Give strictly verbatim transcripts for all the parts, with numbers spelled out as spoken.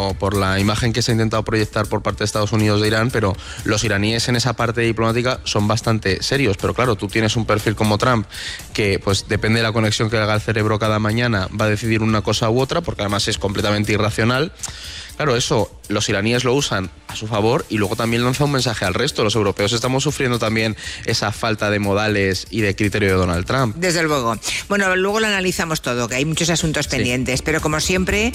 por, por la imagen que se ha intentado proyectar por parte de Estados Unidos de Irán, pero los iraníes en esa parte diplomática son bastante serios. Pero claro, tú tienes un perfil como Trump que, pues depende de la conexión que haga el cerebro cada mañana, va a decidir una cosa u otra, porque además es completamente irracional. Claro, eso los iraníes lo usan a su favor y luego también lanza un mensaje al resto. Los europeos estamos sufriendo también esa falta de modales y de criterio de Donald Trump. Desde luego. Bueno, luego lo analizamos todo, que hay muchos asuntos pendientes, sí. Pero como siempre,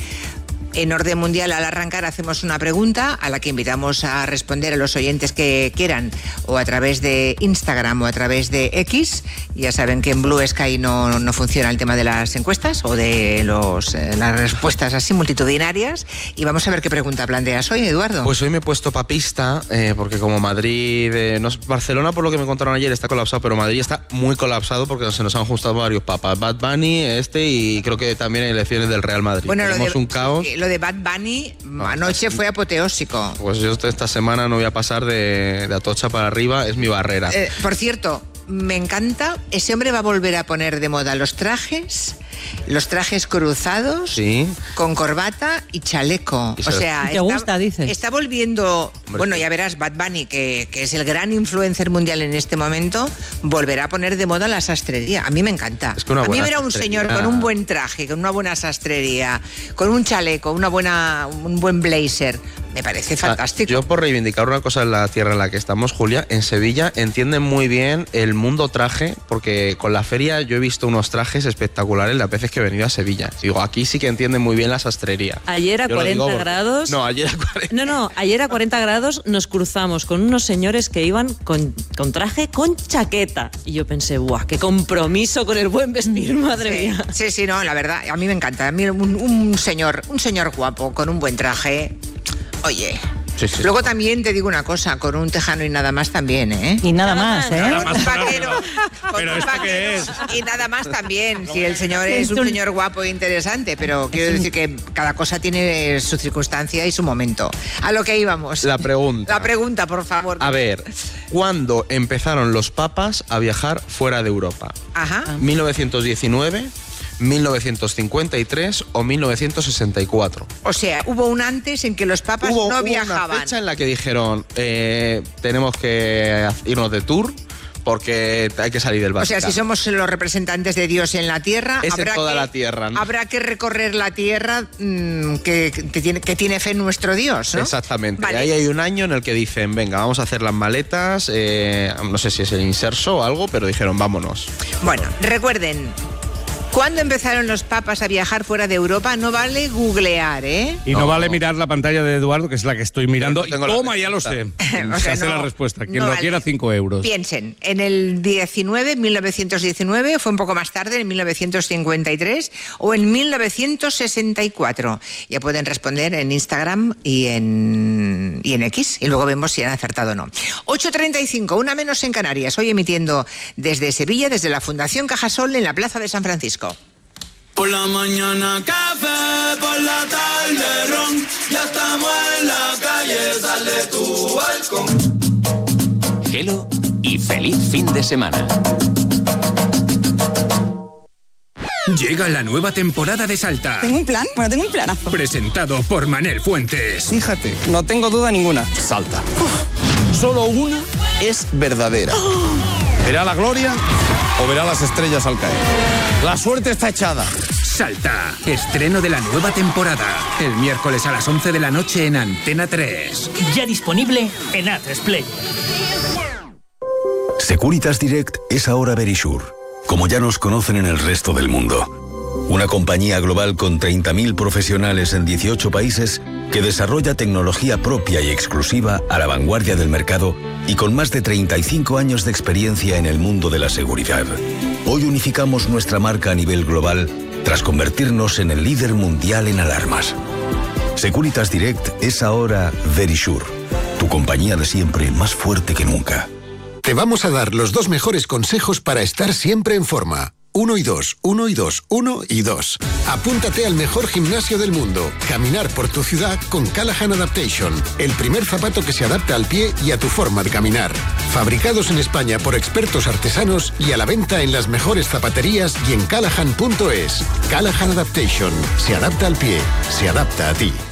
en orden mundial, al arrancar hacemos una pregunta a la que invitamos a responder a los oyentes que quieran, o a través de Instagram o a través de X. Ya saben que en Blue Sky no, no funciona el tema de las encuestas o de los, eh, las respuestas así multitudinarias. Y vamos a ver qué pregunta planteas hoy, Eduardo. Pues hoy me he puesto papista, eh, porque como Madrid, eh, no, Barcelona, por lo que me contaron ayer, está colapsado, pero Madrid está muy colapsado porque se nos han juntado varios papas. Bad Bunny, este, y creo que también elecciones del Real Madrid. Bueno, tenemos de, un caos. Lo de Bad Bunny no, anoche fue apoteósico. Pues yo esta semana no voy a pasar de, de Atocha para arriba, es mi barrera. Eh, por cierto, me encanta, ese hombre va a volver a poner de moda los trajes, los trajes cruzados, sí, con corbata y chaleco. Y o sea, ¿te está, gusta, dices? Está volviendo, Hombre, bueno, sí. ya verás, Bad Bunny, que, que es el gran influencer mundial en este momento, volverá a poner de moda la sastrería. A mí me encanta. Es que una a mí ver a un sastrería... señor con un buen traje, con una buena sastrería, con un chaleco, una buena, un buen blazer, me parece fantástico. Yo, por reivindicar una cosa en la tierra en la que estamos, Julia, en Sevilla entienden muy bien el mundo traje, porque con la feria yo he visto unos trajes espectaculares las veces que he venido a Sevilla. Digo, aquí sí que entienden muy bien la sastrería. Ayer a Yo cuarenta porque... grados... No, ayer a cuarenta... No, no, ayer a cuarenta grados nos cruzamos con unos señores que iban con, con traje, con chaqueta. Y yo pensé, ¡buah, qué compromiso con el buen vestir, madre sí, mía! Sí, sí, no, la verdad, a mí me encanta. A mí un, un señor, un señor guapo, con un buen traje... Oye, sí, sí. Luego también te digo una cosa, con un tejano y nada más también, ¿eh? Y nada más, ¿eh? Nada Con más, un vaquero, pero- con pero un ¿esto vaquero qué es? y nada más también, si el señor es un señor guapo e interesante, pero quiero decir que cada cosa tiene su circunstancia y su momento. A lo que íbamos. La pregunta. La pregunta, por favor. A ver, ¿cuándo empezaron los papas a viajar fuera de Europa? Ajá. ¿mil novecientos diecinueve, mil novecientos cincuenta y tres o mil novecientos sesenta y cuatro? O sea, hubo un antes en que los papas Hubo, no hubo viajaban. una fecha en la que dijeron, eh, tenemos que irnos de tour porque hay que salir del O Vaticano. sea, si somos los representantes de Dios en la tierra, Es en habrá, toda que, la tierra, ¿no? habrá que recorrer la tierra mmm, que, que, tiene, que tiene fe en nuestro Dios, ¿no? Exactamente. Vale. Ahí hay un año en el que dicen, venga, vamos a hacer las maletas, eh, no sé si es el inserso o algo, pero dijeron, vámonos. Bueno, recuerden, ¿cuándo empezaron los papas a viajar fuera de Europa? No vale googlear, ¿eh? Y no, No. vale mirar la pantalla de Eduardo, que es la que estoy mirando. Pero no tengo Y la toma, ya lo sé. respuesta. O Se sea, hace no- la respuesta. Quien no lo vale. quiera, cinco euros. Piensen, en el diecinueve, mil novecientos diecinueve, fue un poco más tarde, en mil novecientos cincuenta y tres o en mil novecientos sesenta y cuatro. Ya pueden responder en Instagram y en, y en X, y luego vemos si han acertado o no. ocho treinta y cinco, una menos en Canarias, hoy emitiendo desde Sevilla, desde la Fundación Cajasol en la Plaza de San Francisco. Por la mañana café, por la tarde ron, ya estamos en la calle, sal de tu balcón. Gelo y feliz fin de semana. Llega la nueva temporada de Salta. ¿Tengo un plan? Bueno, tengo un planazo. Presentado por Manel Fuentes. Fíjate, no tengo duda ninguna. Salta. Solo una es verdadera. ¿Verá la gloria o verá las estrellas al caer? La suerte está echada. Salta. Estreno de la nueva temporada. El miércoles a las once de la noche en Antena tres. Ya disponible en A tres Play. Securitas Direct es ahora Verisure, como ya nos conocen en el resto del mundo. Una compañía global con treinta mil profesionales en dieciocho países que desarrolla tecnología propia y exclusiva a la vanguardia del mercado y con más de treinta y cinco años de experiencia en el mundo de la seguridad. Hoy unificamos nuestra marca a nivel global tras convertirnos en el líder mundial en alarmas. Securitas Direct es ahora Verisure, tu compañía de siempre más fuerte que nunca. Te vamos a dar los dos mejores consejos para estar siempre en forma. Uno y dos, uno y dos, uno y dos. Apúntate al mejor gimnasio del mundo. Caminar por tu ciudad con Callahan Adaptation. El primer zapato que se adapta al pie y a tu forma de caminar. Fabricados en España por expertos artesanos y a la venta en las mejores zapaterías y en callahan punto es. Callahan Adaptation. Se adapta al pie. Se adapta a ti.